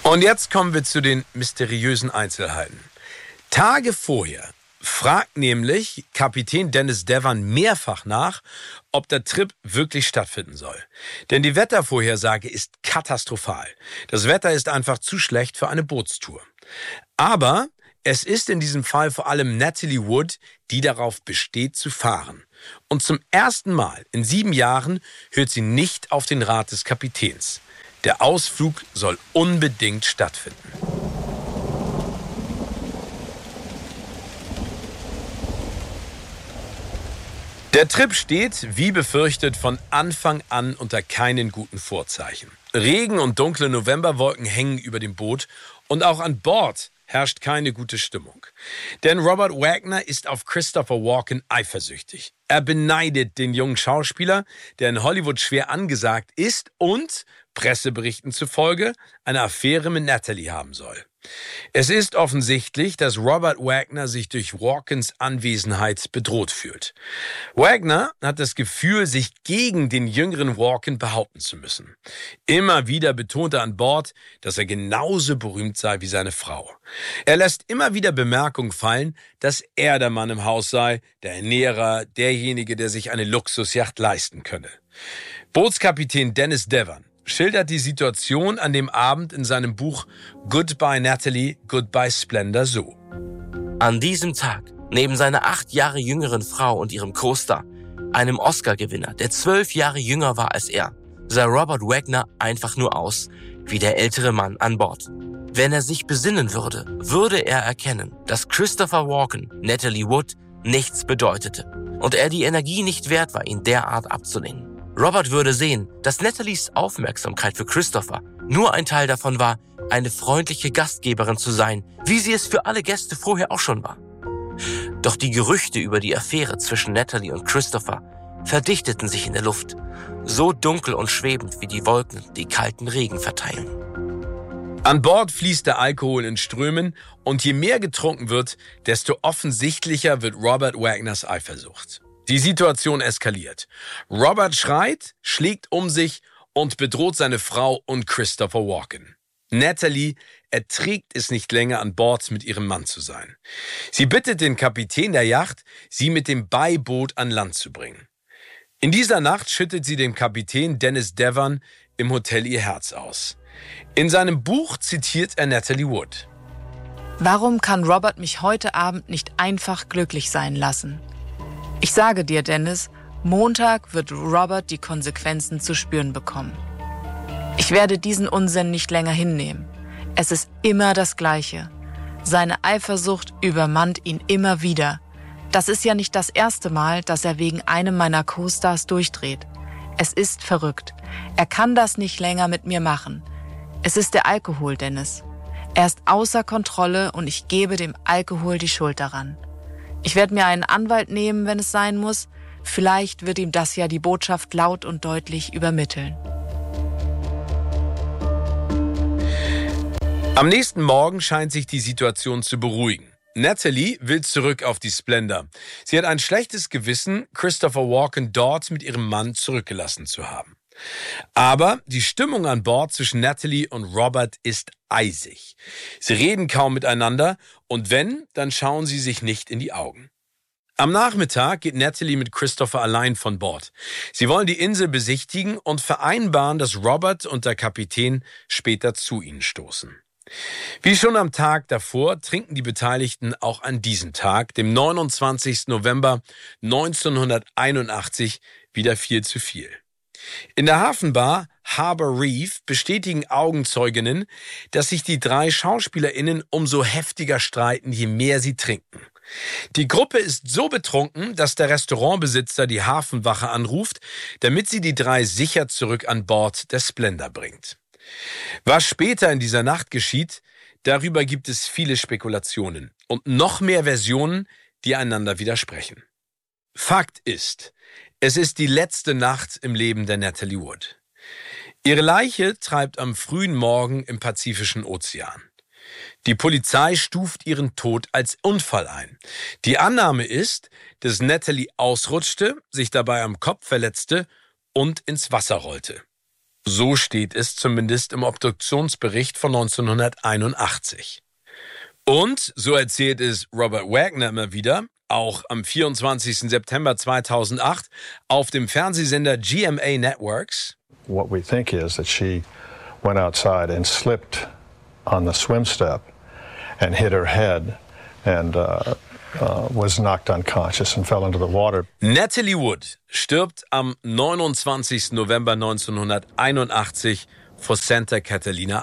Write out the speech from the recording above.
Und jetzt kommen wir zu den mysteriösen Einzelheiten. Tage vorher fragt nämlich Kapitän Dennis Devan mehrfach nach, ob der Trip wirklich stattfinden soll. Denn die Wettervorhersage ist katastrophal. Das Wetter ist einfach zu schlecht für eine Bootstour. Aber es ist in diesem Fall vor allem Natalie Wood, die darauf besteht zu fahren. Und zum ersten Mal in 7 Jahren hört sie nicht auf den Rat des Kapitäns. Der Ausflug soll unbedingt stattfinden. Der Trip steht, wie befürchtet, von Anfang an unter keinen guten Vorzeichen. Regen und dunkle Novemberwolken hängen über dem Boot und auch an Bord herrscht keine gute Stimmung. Denn Robert Wagner ist auf Christopher Walken eifersüchtig. Er beneidet den jungen Schauspieler, der in Hollywood schwer angesagt ist und, Presseberichten zufolge, eine Affäre mit Natalie haben soll. Es ist offensichtlich, dass Robert Wagner sich durch Walkens Anwesenheit bedroht fühlt. Wagner hat das Gefühl, sich gegen den jüngeren Walken behaupten zu müssen. Immer wieder betont er an Bord, dass er genauso berühmt sei wie seine Frau. Er lässt immer wieder Bemerkungen fallen, dass er der Mann im Haus sei, der Ernährer, derjenige, der sich eine Luxusjacht leisten könne. Bootskapitän Dennis Devan schildert die Situation an dem Abend in seinem Buch Goodbye Natalie, Goodbye Splendor so. An diesem Tag, neben seiner 8 Jahre jüngeren Frau und ihrem Co-Star, einem Oscar-Gewinner, der 12 Jahre jünger war als er, sah Robert Wagner einfach nur aus wie der ältere Mann an Bord. Wenn er sich besinnen würde, würde er erkennen, dass Christopher Walken, Natalie Wood, nichts bedeutete und er die Energie nicht wert war, ihn derart abzulehnen. Robert würde sehen, dass Natalies Aufmerksamkeit für Christopher nur ein Teil davon war, eine freundliche Gastgeberin zu sein, wie sie es für alle Gäste vorher auch schon war. Doch die Gerüchte über die Affäre zwischen Natalie und Christopher verdichteten sich in der Luft, so dunkel und schwebend wie die Wolken, die kalten Regen verteilen. An Bord fließt der Alkohol in Strömen und je mehr getrunken wird, desto offensichtlicher wird Robert Wagners Eifersucht. Die Situation eskaliert. Robert schreit, schlägt um sich und bedroht seine Frau und Christopher Walken. Natalie erträgt es nicht länger, an Bord mit ihrem Mann zu sein. Sie bittet den Kapitän der Yacht, sie mit dem Beiboot an Land zu bringen. In dieser Nacht schüttet sie dem Kapitän Dennis Devan im Hotel ihr Herz aus. In seinem Buch zitiert er Natalie Wood. Warum kann Robert mich heute Abend nicht einfach glücklich sein lassen? Ich sage dir, Dennis, Montag wird Robert die Konsequenzen zu spüren bekommen. Ich werde diesen Unsinn nicht länger hinnehmen. Es ist immer das Gleiche. Seine Eifersucht übermannt ihn immer wieder. Das ist ja nicht das erste Mal, dass er wegen einem meiner Co-Stars durchdreht. Es ist verrückt. Er kann das nicht länger mit mir machen. Es ist der Alkohol, Dennis. Er ist außer Kontrolle und ich gebe dem Alkohol die Schuld daran. Ich werde mir einen Anwalt nehmen, wenn es sein muss. Vielleicht wird ihm das ja die Botschaft laut und deutlich übermitteln. Am nächsten Morgen scheint sich die Situation zu beruhigen. Natalie will zurück auf die Splendor. Sie hat ein schlechtes Gewissen, Christopher Walken dort mit ihrem Mann zurückgelassen zu haben. Aber die Stimmung an Bord zwischen Natalie und Robert ist eisig. Sie reden kaum miteinander und wenn, dann schauen sie sich nicht in die Augen. Am Nachmittag geht Natalie mit Christopher allein von Bord. Sie wollen die Insel besichtigen und vereinbaren, dass Robert und der Kapitän später zu ihnen stoßen. Wie schon am Tag davor trinken die Beteiligten auch an diesem Tag, dem 29. November 1981, wieder viel zu viel. In der Hafenbar Harbor Reef bestätigen Augenzeuginnen, dass sich die 3 SchauspielerInnen umso heftiger streiten, je mehr sie trinken. Die Gruppe ist so betrunken, dass der Restaurantbesitzer die Hafenwache anruft, damit sie die 3 sicher zurück an Bord der Splendor bringt. Was später in dieser Nacht geschieht, darüber gibt es viele Spekulationen und noch mehr Versionen, die einander widersprechen. Fakt ist, es ist die letzte Nacht im Leben der Natalie Wood. Ihre Leiche treibt am frühen Morgen im Pazifischen Ozean. Die Polizei stuft ihren Tod als Unfall ein. Die Annahme ist, dass Natalie ausrutschte, sich dabei am Kopf verletzte und ins Wasser rollte. So steht es zumindest im Obduktionsbericht von 1981. Und, so erzählt es Robert Wagner immer wieder, auch am 24. September 2008 auf dem Fernsehsender GMA Networks. What we think is that she went outside and slipped on the swim step and hit her head and was knocked unconscious and fell into the water. Natalie Wood stirbt am 29. November 1981 vor Santa Catalina